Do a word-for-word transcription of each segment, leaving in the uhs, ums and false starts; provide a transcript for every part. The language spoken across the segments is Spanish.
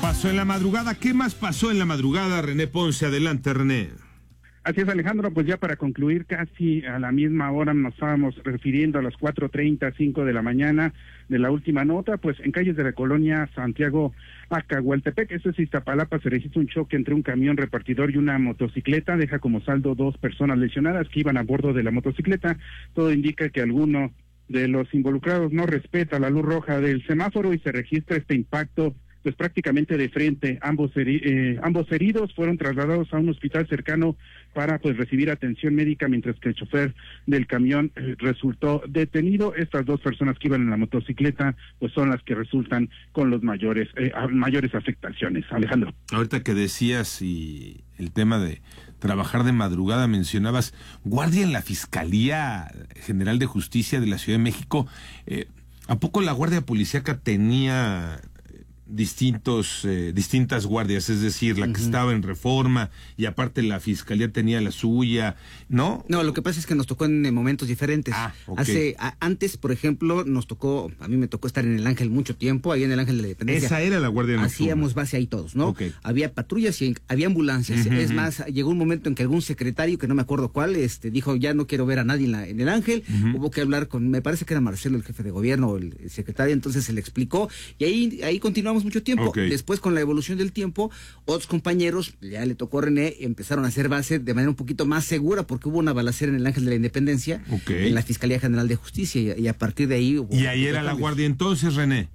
pasó en la madrugada. ¿Qué más pasó en la madrugada, René Ponce? Adelante, René. Así es, Alejandro, pues ya para concluir, casi a la misma hora nos estábamos refiriendo a las cuatro treinta, cinco de la mañana de la última nota, pues en calles de la colonia Santiago Acahualtepec, esto es Iztapalapa, se registra un choque entre un camión repartidor y una motocicleta, deja como saldo dos personas lesionadas que iban a bordo de la motocicleta. Todo indica que alguno de los involucrados no respeta la luz roja del semáforo y se registra este impacto pues prácticamente de frente. Ambos heri eh, ambos heridos fueron trasladados a un hospital cercano para pues recibir atención médica, mientras que el chofer del camión eh, resultó detenido. Estas dos personas que iban en la motocicleta pues son las que resultan con los mayores eh, mayores afectaciones. Alejandro, ahorita que decías y el tema de trabajar de madrugada, mencionabas guardia en la Fiscalía General de Justicia de la Ciudad de México. eh, ¿A poco la Guardia Policíaca tenía distintos eh, distintas guardias? Es decir, la uh-huh. que estaba en Reforma y aparte la Fiscalía tenía la suya, ¿no? No, lo que pasa es que nos tocó en momentos diferentes. Ah, okay. Hace a, antes, por ejemplo, nos tocó, a mí me tocó estar en el Ángel mucho tiempo, ahí en el Ángel de la Independencia. Esa era la Guardia Nocturna. Hacíamos base ahí todos, ¿no? Okay. Había patrullas y había ambulancias. Uh-huh. Es más, llegó un momento en que algún secretario, que no me acuerdo cuál, este dijo, ya no quiero ver a nadie en, la, en el Ángel. Uh-huh. Hubo que hablar con, me parece que era Marcelo, el jefe de gobierno, o el, el secretario, entonces se le explicó y ahí, ahí continuamos mucho tiempo. Okay. Después, con la evolución del tiempo, otros compañeros, ya le tocó a René, empezaron a hacer base de manera un poquito más segura, porque hubo una balacera en el Ángel de la Independencia, okay. en la Fiscalía General de Justicia, y, y a partir de ahí hubo... Y ahí era la guardia entonces, René.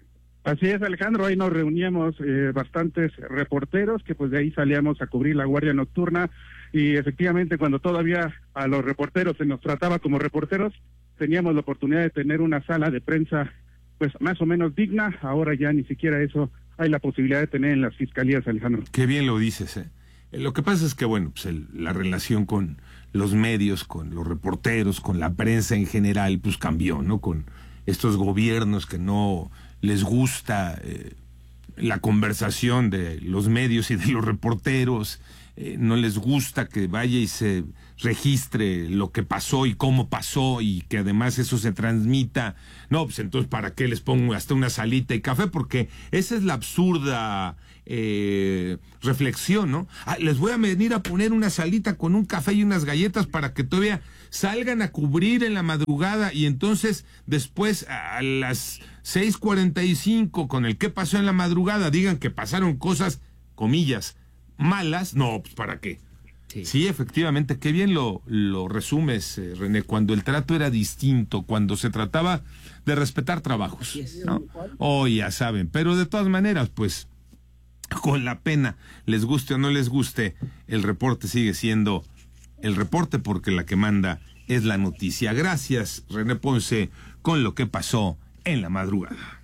Así es, Alejandro, ahí nos reuníamos eh, bastantes reporteros, que pues de ahí salíamos a cubrir la guardia nocturna, y efectivamente cuando todavía a los reporteros se nos trataba como reporteros, teníamos la oportunidad de tener una sala de prensa pues más o menos digna. Ahora ya ni siquiera eso hay la posibilidad de tener en las fiscalías, Alejandro. Qué bien lo dices, ¿eh? Lo que pasa es que, bueno, pues el, la relación con los medios, con los reporteros, con la prensa en general, pues cambió, ¿no? Con estos gobiernos que no les gusta eh, la conversación de los medios y de los reporteros, eh, no les gusta que vaya y se registre lo que pasó y cómo pasó y que además eso se transmita. No, pues entonces ¿para qué les pongo hasta una salita y café? Porque esa es la absurda eh, reflexión, ¿no? Ah, les voy a venir a poner una salita con un café y unas galletas para que todavía salgan a cubrir en la madrugada y entonces después a las seis cuarenta y cinco con el qué pasó en la madrugada digan que pasaron cosas, comillas, malas. No, pues ¿para qué? Sí. sí, efectivamente, qué bien lo, lo resumes, eh, René, cuando el trato era distinto, cuando se trataba de respetar trabajos, ¿no? Oh, ya saben, pero de todas maneras, pues, con la pena, les guste o no les guste, el reporte sigue siendo el reporte porque la que manda es la noticia. Gracias, René Ponce, con lo que pasó en la madrugada.